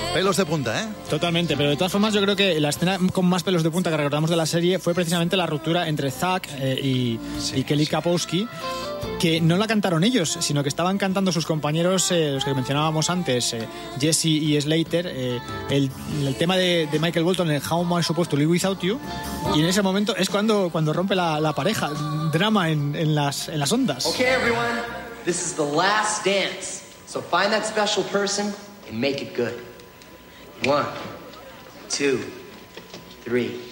Pelos de punta, ¿eh? Totalmente, pero de todas formas yo creo que la escena con más pelos de punta que recordamos de la serie fue precisamente la ruptura entre Zack y Kelly Kapowski, que no la cantaron ellos, sino que estaban cantando sus compañeros, los que mencionábamos antes, Jesse y Slater, el tema de Michael Bolton, el How Am I Supposed to Live Without You, y en ese momento es cuando rompe la pareja, drama en las ondas. Okay, everyone, this is the last dance, so find that special person and make it good. 1, 2, 3